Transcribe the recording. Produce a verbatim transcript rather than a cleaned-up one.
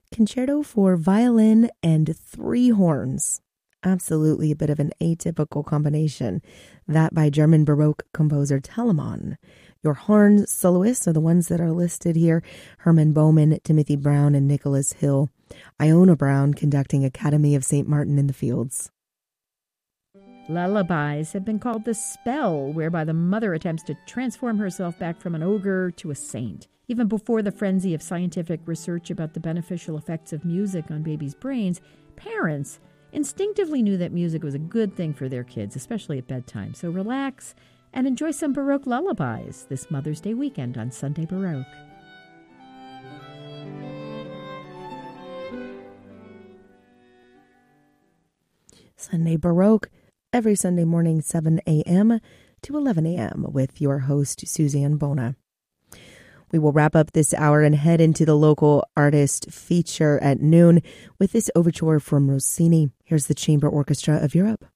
Concerto for violin and three horns. Absolutely a bit of an atypical combination. That by German Baroque composer Telemann. Your horn soloists are the ones that are listed here. Herman Bowman, Timothy Brown, and Nicholas Hill. Iona Brown conducting Academy of Saint Martin in the Fields. Lullabies have been called the spell, whereby the mother attempts to transform herself back from an ogre to a saint. Even before the frenzy of scientific research about the beneficial effects of music on babies' brains, parents instinctively knew that music was a good thing for their kids, especially at bedtime. So relax and enjoy some Baroque lullabies this Mother's Day weekend on Sunday Baroque. Sunday Baroque, every Sunday morning, seven a.m. to eleven a.m. with your host, Suzanne Bona. We will wrap up this hour and head into the local artist feature at noon with this overture from Rossini. Here's the Chamber Orchestra of Europe.